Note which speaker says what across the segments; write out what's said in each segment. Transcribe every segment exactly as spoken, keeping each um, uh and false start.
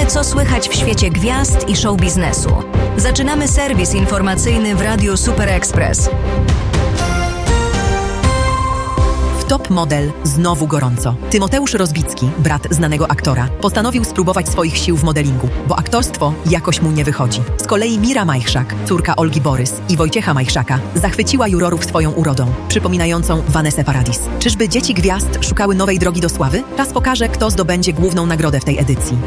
Speaker 1: co słychać w świecie gwiazd i show biznesu. Zaczynamy serwis informacyjny w Radiu Super Express.
Speaker 2: Top Model znowu gorąco. Tymoteusz Rozbicki, brat znanego aktora, postanowił spróbować swoich sił w modelingu, bo aktorstwo jakoś mu nie wychodzi. Z kolei Mira Majchrzak, córka Olgi Borys i Wojciecha Majchrzaka, zachwyciła jurorów swoją urodą, przypominającą Vanessę Paradis. Czyżby dzieci gwiazd szukały nowej drogi do sławy? Czas pokaże, kto zdobędzie główną nagrodę w tej edycji.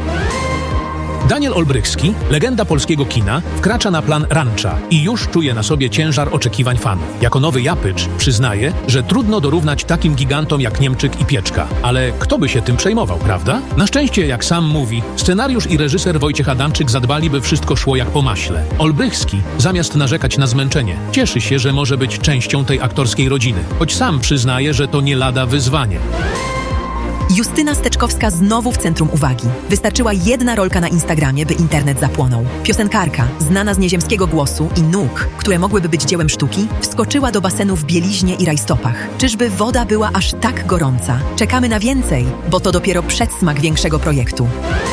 Speaker 3: Daniel Olbrychski, legenda polskiego kina, wkracza na plan Rancha i już czuje na sobie ciężar oczekiwań fanów. Jako nowy Japycz przyznaje, że trudno dorównać takim gigantom jak Niemczyk i Pieczka. Ale kto by się tym przejmował, prawda? Na szczęście, jak sam mówi, scenariusz i reżyser Wojciech Adamczyk zadbali, by wszystko szło jak po maśle. Olbrychski, zamiast narzekać na zmęczenie, cieszy się, że może być częścią tej aktorskiej rodziny, choć sam przyznaje, że to nie lada wyzwanie.
Speaker 2: Justyna Steczkowska znowu w centrum uwagi. Wystarczyła jedna rolka na Instagramie, by internet zapłonął. Piosenkarka, znana z nieziemskiego głosu i nóg, które mogłyby być dziełem sztuki, wskoczyła do basenu w bieliźnie i rajstopach. Czyżby woda była aż tak gorąca? Czekamy na więcej, bo to dopiero przedsmak większego projektu.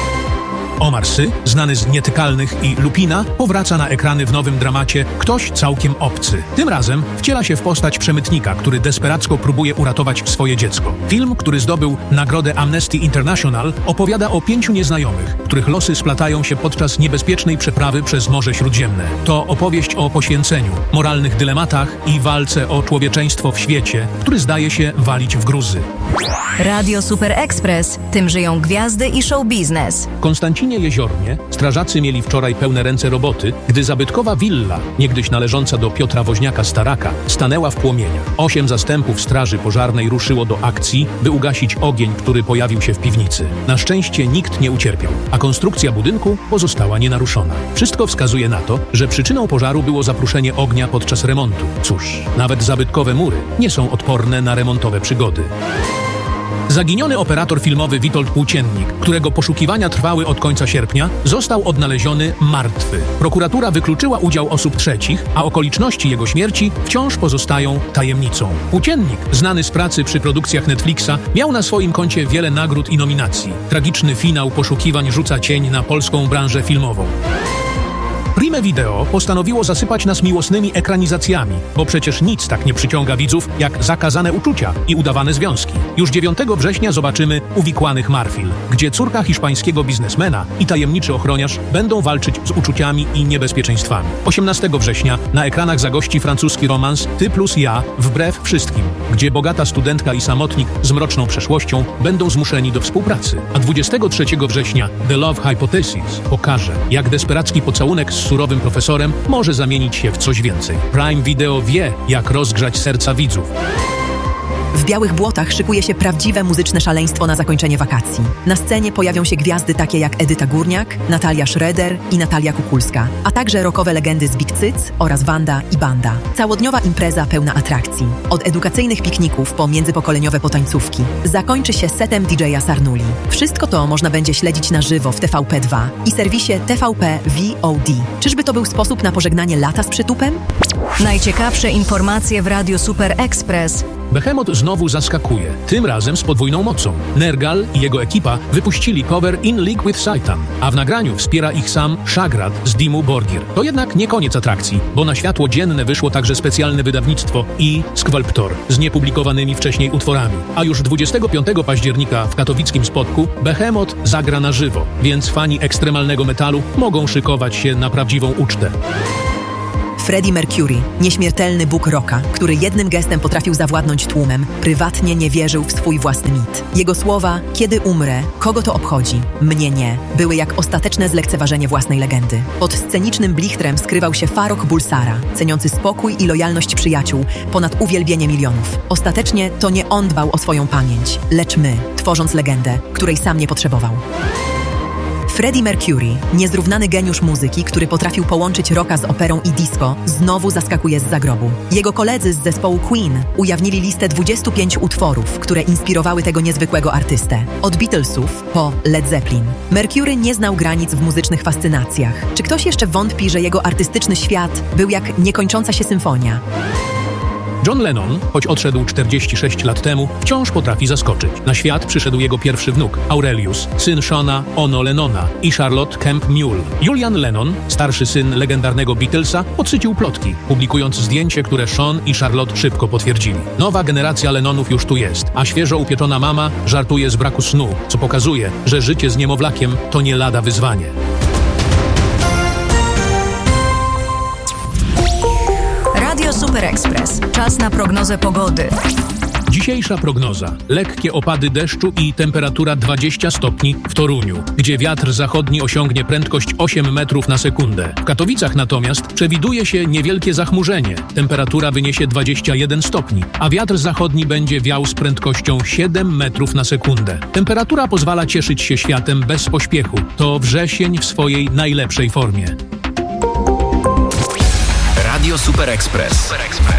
Speaker 3: Omar Sy, znany z Nietykalnych i Lupina, powraca na ekrany w nowym dramacie Ktoś całkiem obcy. Tym razem wciela się w postać przemytnika, który desperacko próbuje uratować swoje dziecko. Film, który zdobył nagrodę Amnesty International, opowiada o pięciu nieznajomych, których losy splatają się podczas niebezpiecznej przeprawy przez Morze Śródziemne. To opowieść o poświęceniu, moralnych dylematach i walce o człowieczeństwo w świecie, który zdaje się walić w gruzy.
Speaker 1: Radio Super Express. Tym żyją gwiazdy i show biznes.
Speaker 3: Konstancinie Jeziornie strażacy mieli wczoraj pełne ręce roboty, gdy zabytkowa willa, niegdyś należąca do Piotra Woźniaka-Staraka, stanęła w płomieniach. Osiem zastępów straży pożarnej ruszyło do akcji, by ugasić ogień, który pojawił się w piwnicy. Na szczęście nikt nie ucierpiał, a konstrukcja budynku pozostała nienaruszona. Wszystko wskazuje na to, że przyczyną pożaru było zapruszenie ognia podczas remontu. Cóż, nawet zabytkowe mury nie są odporne na remontowe przygody. Zaginiony operator filmowy Witold Płóciennik, którego poszukiwania trwały od końca sierpnia, został odnaleziony martwy. Prokuratura wykluczyła udział osób trzecich, a okoliczności jego śmierci wciąż pozostają tajemnicą. Płóciennik, znany z pracy przy produkcjach Netflixa, miał na swoim koncie wiele nagród i nominacji. Tragiczny finał poszukiwań rzuca cień na polską branżę filmową. Prime Video postanowiło zasypać nas miłosnymi ekranizacjami, bo przecież nic tak nie przyciąga widzów jak zakazane uczucia i udawane związki. Już dziewiątego września zobaczymy Uwikłanych Marfil, gdzie córka hiszpańskiego biznesmena i tajemniczy ochroniarz będą walczyć z uczuciami i niebezpieczeństwami. osiemnastego września na ekranach zagości francuski romans Ty plus ja wbrew wszystkim, gdzie bogata studentka i samotnik z mroczną przeszłością będą zmuszeni do współpracy. A dwudziestego trzeciego września The Love Hypothesis pokaże, jak desperacki pocałunek z surowym profesorem może zamienić się w coś więcej. Prime Video wie, jak rozgrzać serca widzów.
Speaker 2: W Białych Błotach szykuje się prawdziwe muzyczne szaleństwo na zakończenie wakacji. Na scenie pojawią się gwiazdy takie jak Edyta Górniak, Natalia Schroeder i Natalia Kukulska, a także rockowe legendy z Big Cyc oraz Wanda i Banda. Całodniowa impreza pełna atrakcji. Od edukacyjnych pikników po międzypokoleniowe potańcówki. Zakończy się setem D J a Sarnuli. Wszystko to można będzie śledzić na żywo w T V P dwa i serwisie T V P V O D. Czyżby to był sposób na pożegnanie lata z przytupem?
Speaker 1: Najciekawsze informacje w Radiu Super Express.
Speaker 3: Behemoth znowu zaskakuje, tym razem z podwójną mocą. Nergal i jego ekipa wypuścili cover In League with Satan, a w nagraniu wspiera ich sam Shagrad z Dimmu Borgir. To jednak nie koniec atrakcji, bo na światło dzienne wyszło także specjalne wydawnictwo i Sculptor z niepublikowanymi wcześniej utworami. A już dwudziestego piątego października w katowickim Spodku Behemoth zagra na żywo, więc fani ekstremalnego metalu mogą szykować się na prawdziwą ucztę.
Speaker 2: Freddie Mercury, nieśmiertelny bóg rocka, który jednym gestem potrafił zawładnąć tłumem, prywatnie nie wierzył w swój własny mit. Jego słowa, kiedy umrę, kogo to obchodzi, mnie nie, były jak ostateczne zlekceważenie własnej legendy. Pod scenicznym blichtrem skrywał się Farrokh Bulsara, ceniący spokój i lojalność przyjaciół ponad uwielbienie milionów. Ostatecznie to nie on dbał o swoją pamięć, lecz my, tworząc legendę, której sam nie potrzebował. Freddie Mercury, niezrównany geniusz muzyki, który potrafił połączyć rocka z operą i disco, znowu zaskakuje z zagrobu. Jego koledzy z zespołu Queen ujawnili listę dwudziestu pięciu utworów, które inspirowały tego niezwykłego artystę. Od Beatlesów po Led Zeppelin. Mercury nie znał granic w muzycznych fascynacjach. Czy ktoś jeszcze wątpi, że jego artystyczny świat był jak niekończąca się symfonia?
Speaker 3: John Lennon, choć odszedł czterdzieści sześć lat temu, wciąż potrafi zaskoczyć. Na świat przyszedł jego pierwszy wnuk, Aurelius, syn Shona Ono Lennona i Charlotte Kemp Mule. Julian Lennon, starszy syn legendarnego Beatlesa, podsycił plotki, publikując zdjęcie, które Sean i Charlotte szybko potwierdzili. Nowa generacja Lennonów już tu jest, a świeżo upieczona mama żartuje z braku snu, co pokazuje, że życie z niemowlakiem to nie lada wyzwanie.
Speaker 1: Radio Super Express. Czas na prognozę pogody.
Speaker 3: Dzisiejsza prognoza. Lekkie opady deszczu i temperatura dwadzieścia stopni w Toruniu, gdzie wiatr zachodni osiągnie prędkość osiem metrów na sekundę. W Katowicach natomiast przewiduje się niewielkie zachmurzenie. Temperatura wyniesie dwadzieścia jeden stopni, a wiatr zachodni będzie wiał z prędkością siedem metrów na sekundę. Temperatura pozwala cieszyć się światem bez pośpiechu. To wrzesień w swojej najlepszej formie.
Speaker 4: Radio Super Express.